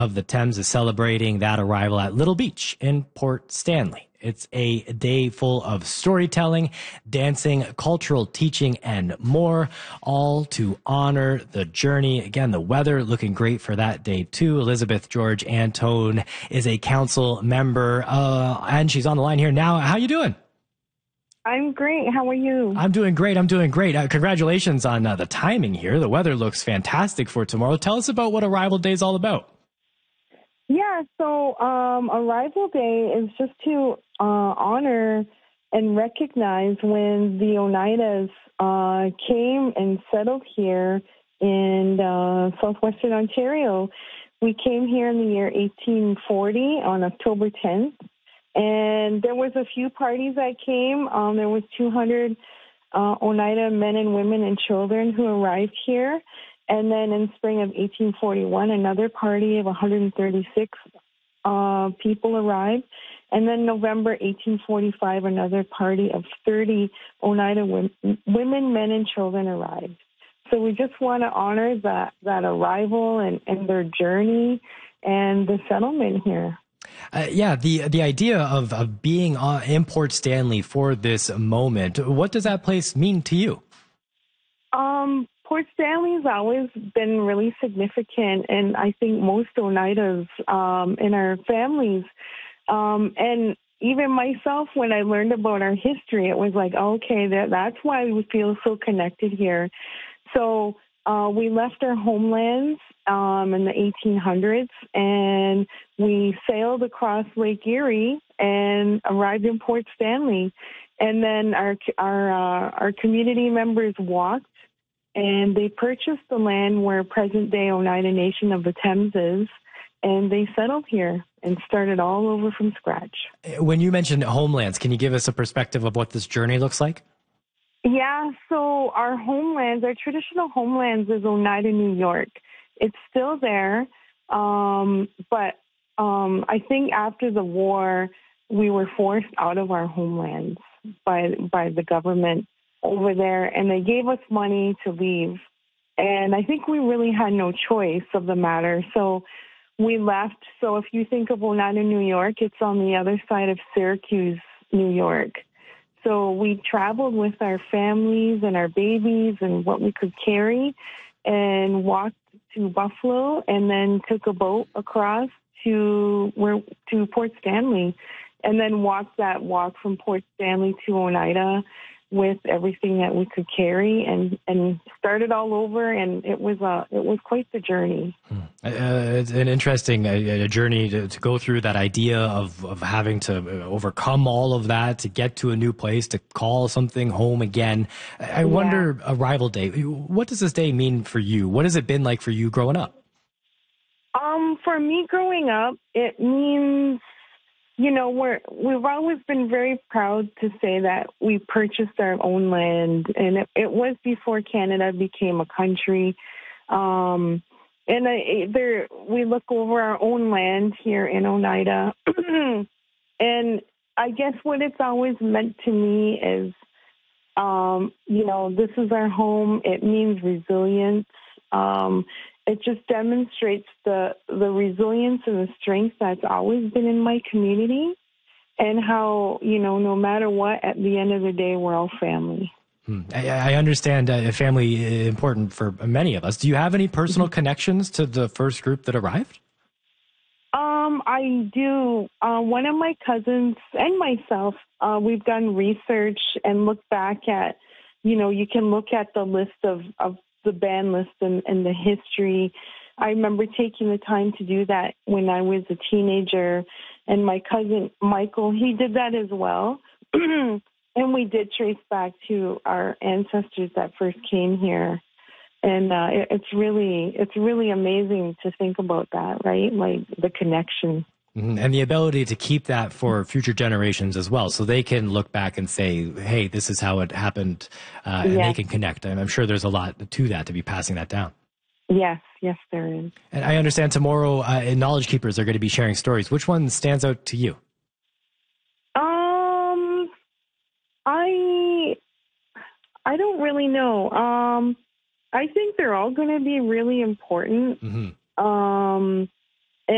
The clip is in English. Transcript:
of the Thames is celebrating that arrival at Little Beach in Port Stanley. It's a day full of storytelling, dancing, cultural teaching, and more, all to honor the journey. Again, the weather looking great for that day, too. Elizabeth George Antone is a council member, and she's on the line here now. How you doing? I'm great. How are you? I'm doing great. Congratulations on the timing here. The weather looks fantastic for tomorrow. Tell us about what Arrival Day is all about. Yeah, so Arrival Day is just to honor and recognize when the Oneidas came and settled here in southwestern Ontario. We came here in the year 1840 on October 10th, and there was a few parties that came. There was 200 Oneida men and women and children who arrived here. And then in spring of 1841, another party of 136 people arrived. And then November 1845, another party of 30 Oneida women, men, and children arrived. So we just want to honor that arrival and their journey and the settlement here. The idea of being in Port Stanley for this moment, what does that place mean to you? Port Stanley's always been really significant, and I think most Oneidas in our families, and even myself, when I learned about our history, it was like, okay, that's why we feel so connected here. So we left our homelands in the 1800s, and we sailed across Lake Erie and arrived in Port Stanley. And then our community members walked, and they purchased the land where present-day Oneida Nation of the Thames is, and they settled here and started all over from scratch. When you mentioned homelands, can you give us a perspective of what this journey looks like? Yeah, so our homelands, our traditional homelands is Oneida, New York. It's still there, but I think after the war, we were forced out of our homelands by the government over there, and they gave us money to leave. And I think we really had no choice of the matter. So we left. So if you think of Oneida, New York, it's on the other side of Syracuse, New York. So we traveled with our families and our babies and what we could carry and walked to Buffalo and then took a boat across to Port Stanley and then walked that walk from Port Stanley to Oneida with everything that we could carry and started all over, and it was quite the journey. It's an interesting a journey to go through that idea of having to overcome all of that to get to a new place, to call something home again. I wonder, Arrival Day, what does this day mean for you? What has it been like for you growing up? For me growing up, it means, we've always been very proud to say that we purchased our own land, and it was before Canada became a country. And we look over our own land here in Oneida, and I guess what it's always meant to me is, this is our home. It means resilience. It just demonstrates the resilience and the strength that's always been in my community, and how, no matter what, at the end of the day, we're all family. I understand family is important for many of us. Do you have any personal connections to the first group that arrived? I do. One of my cousins and myself, we've done research and looked back at, you can look at the list of the band list and the history. I remember taking the time to do that when I was a teenager, and my cousin Michael, he did that as well. And we did trace back to our ancestors that first came here. And it's really amazing to think about that, right? Like the connection. Mm-hmm. And the ability to keep that for future generations as well, so they can look back and say, hey, this is how it happened, and they can connect. And I'm sure there's a lot to that, to be passing that down. Yes, there is. And I understand tomorrow Knowledge Keepers are going to be sharing stories. Which one stands out to you? I don't really know. I think they're all going to be really important. Mm-hmm.